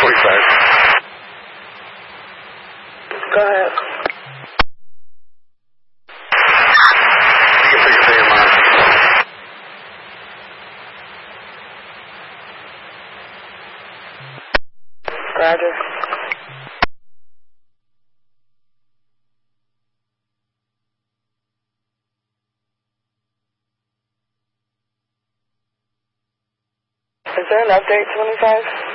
45. Go ahead. You can figure pay him on. Roger. Is there an update, 25?